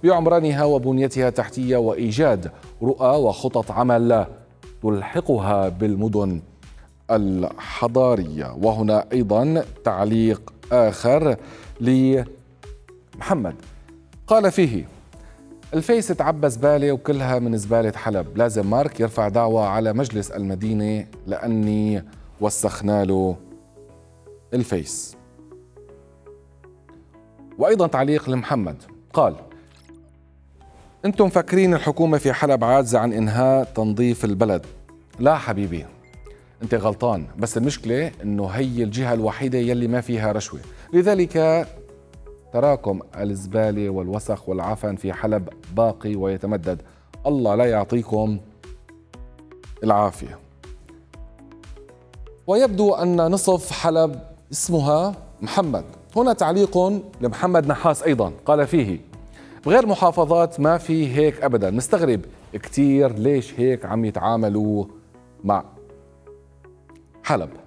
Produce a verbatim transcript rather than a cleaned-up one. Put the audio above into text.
بعمرانها وبنيتها التحتية وإيجاد رؤى وخطط عمل تلحقها بالمدن الحضارية. وهنا أيضا تعليق آخر لمحمد قال فيه: الفيس تعبى زبالة وكلها من زبالة حلب، لازم مارك يرفع دعوى على مجلس المدينة لأني وسخنا له الفيس. وأيضا تعليق لمحمد قال: أنتم مفكرين الحكومة في حلب عاجزة عن إنهاء تنظيف البلد. لا حبيبي، أنت غلطان، بس المشكلة أنه هي الجهة الوحيدة يلي ما فيها رشوة، لذلك تراكم الزبالة والوسخ والعفن في حلب باقي ويتمدد. الله لا يعطيكم العافية. ويبدو أن نصف حلب اسمها محمد. هنا تعليق لمحمد نحاس أيضا قال فيه: بغير محافظات ما في هيك أبدا، نستغرب كتير ليش هيك عم يتعاملوا مع حلب.